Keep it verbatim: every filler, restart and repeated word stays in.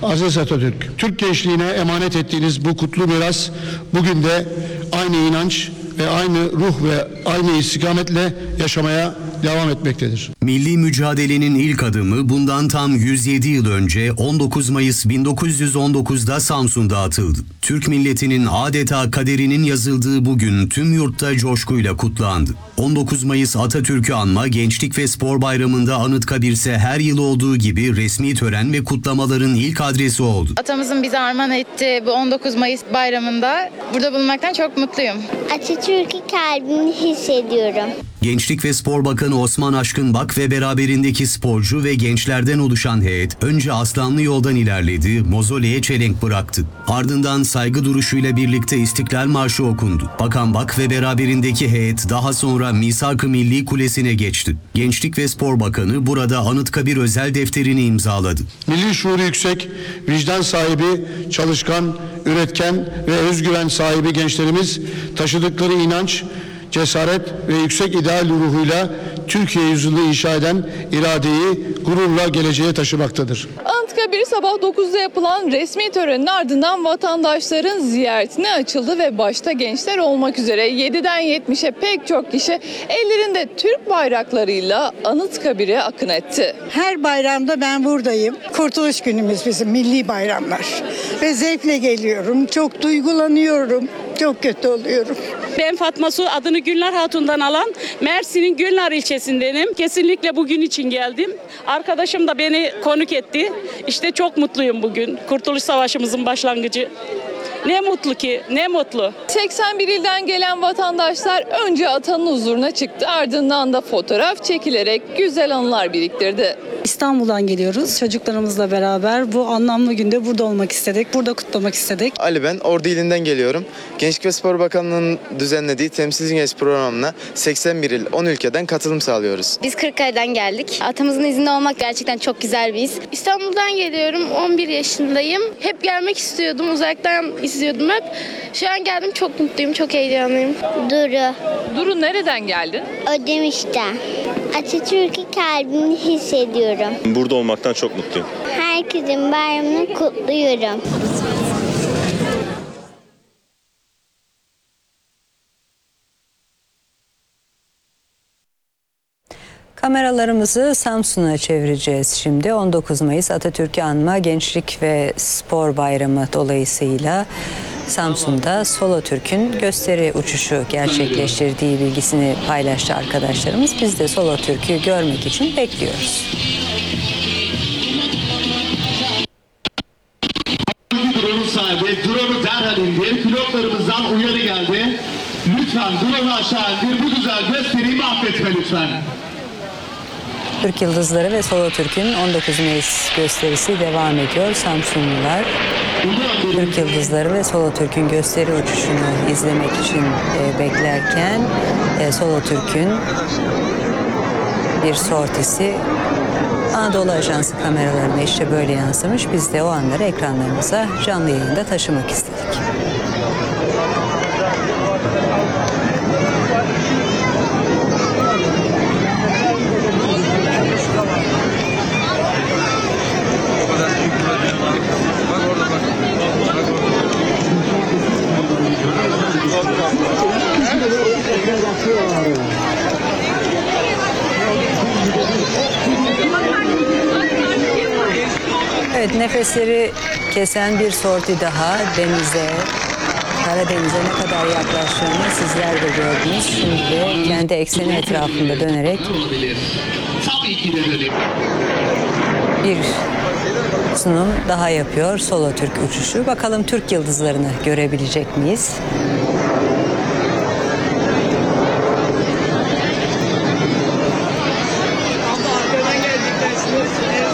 Aziz Atatürk, Türk gençliğine emanet ettiğiniz bu kutlu miras bugün de aynı inanç ve aynı ruh ve aynı istikametle yaşamaya devam etmektedir. Milli mücadelenin ilk adımı bundan tam yüz yedi yıl önce on dokuz Mayıs bin dokuz yüz on dokuz'da Samsun'da atıldı. Türk milletinin adeta kaderinin yazıldığı bugün tüm yurtta coşkuyla kutlandı. on dokuz Mayıs Atatürk'ü anma Gençlik ve Spor Bayramı'nda Anıtkabir'se her yıl olduğu gibi resmi tören ve kutlamaların ilk adresi oldu. Atamızın bize armağan ettiği bu on dokuz Mayıs bayramında burada bulunmaktan çok mutluyum. Atatürk'ü kalbimde hissediyorum. Gençlik ve Spor Bakanı Osman Aşkınbak ve beraberindeki sporcu ve gençlerden oluşan heyet önce Aslanlı Yol'dan ilerledi, mozoleye çelenk bıraktı. Ardından saygı duruşuyla birlikte İstiklal Marşı okundu. Bakan Bak ve beraberindeki heyet daha sonra Misak-ı Milli Kulesi'ne geçti. Gençlik ve Spor Bakanı burada Anıtkabir özel defterini imzaladı. Milli şuuru yüksek, vicdan sahibi, çalışkan, üretken ve özgüven sahibi gençlerimiz taşıdıkları inanç, cesaret ve yüksek ideal ruhuyla Türkiye yüzyılı inşa eden iradeyi gururla geleceğe taşımaktadır. Anıtkabir sabah dokuz'da yapılan resmi törenin ardından vatandaşların ziyaretine açıldı ve başta gençler olmak üzere yediden yetmiş'e pek çok kişi ellerinde Türk bayraklarıyla Anıtkabir'e akın etti. Her bayramda ben buradayım. Kurtuluş günümüz bizim milli bayramlar. Ve zevkle geliyorum. Çok duygulanıyorum. Çok kötü oluyorum. Ben Fatma Su, adını Gülnar Hatun'dan alan Mersin'in Gülnar ilçesindenim. Kesinlikle bugün için geldim. Arkadaşım da beni konuk etti. İşte çok mutluyum bugün. Kurtuluş Savaşımızın başlangıcı. Ne mutlu ki, ne mutlu. seksen bir ilden gelen vatandaşlar önce atanın huzuruna çıktı. Ardından da fotoğraf çekilerek güzel anılar biriktirdi. İstanbul'dan geliyoruz çocuklarımızla beraber. Bu anlamlı günde burada olmak istedik, burada kutlamak istedik. Ali ben, Ordu ilinden geliyorum. Gençlik ve Spor Bakanlığı'nın düzenlediği Temsilci Genç programına seksen bir il, on ülkeden katılım sağlıyoruz. Biz Kırıkkale'den geldik. Atamızın izinde olmak gerçekten çok güzel bir his. İstanbul'dan geliyorum, on bir yaşındayım. Hep gelmek istiyordum, uzaktan izliyordum hep. Şu an geldim, çok mutluyum, çok heyecanlıyım. Duru, Duru nereden geldin? Ödemiş'ten. Atatürk'ü kalbimde hissediyorum. Burada olmaktan çok mutluyum. Herkesin bayramını kutluyorum. Kameralarımızı Samsun'a çevireceğiz şimdi. on dokuz Mayıs Atatürk'ü anma Gençlik ve Spor Bayramı dolayısıyla Samsun'da Solo Türk'ün gösteri uçuşu gerçekleştirdiği bilgisini paylaştı arkadaşlarımız. Biz de Solo Türk'ü görmek için bekliyoruz. Drone'un sahibi, drone'u derhal indir. Pilotlarımızdan uyarı geldi. Lütfen drone'u aşağı indir. Bu güzel gösteriyi mahvetme lütfen. Türk Yıldızları ve Solo Türk'ün on dokuz Mayıs gösterisi devam ediyor. Samsunlular Türk Yıldızları ve Solo Türk'ün gösteri uçuşunu izlemek için e, beklerken e, Solo Türk'ün bir sortisi Anadolu Ajansı kameralarına işte böyle yansımış. Biz de o anları ekranlarımıza canlı yayında taşımak istedik. Evet, nefesleri kesen bir sorti daha denize, Karadeniz'e ne kadar yaklaştığını sizler de gördünüz. Şimdi de kendi ekseni etrafında dönerek bir sunum daha yapıyor Solo Türk uçuşu. Bakalım Türk Yıldızlarını görebilecek miyiz?